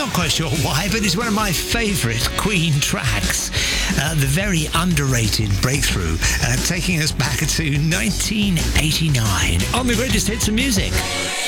not quite sure why, but it's one of my favourite Queen tracks. The very underrated Breakthrough, taking us back to 1989 on the greatest hits of music.